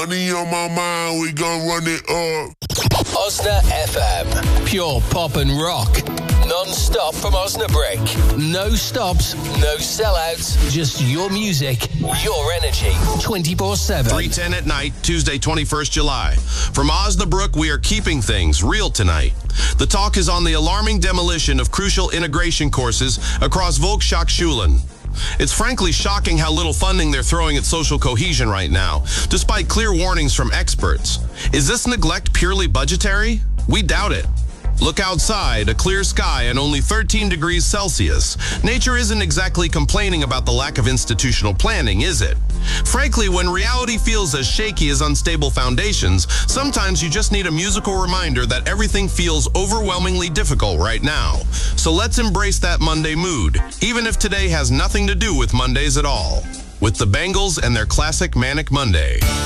Money on my mind, we gon' run it up. Osna FM. Pure pop and rock. Non-stop from Osnabrück. No stops, no sellouts. Just your music, your energy. 24/7. 3:10 at night, Tuesday, 21st July. From Osnabrück, we are keeping things real tonight. The talk is on the alarming demolition of crucial integration courses across Volkshochschulen. It's frankly shocking how little funding they're throwing at social cohesion right now, despite clear warnings from experts. Is this neglect purely budgetary? We doubt it. Look outside, a clear sky and only 13 degrees Celsius. Nature isn't exactly complaining about the lack of institutional planning, is it? Frankly, when reality feels as shaky as unstable foundations, sometimes you just need a musical reminder that everything feels overwhelmingly difficult right now. So let's embrace that Monday mood, even if today has nothing to do with Mondays at all. With the Bangles and their classic Manic Monday.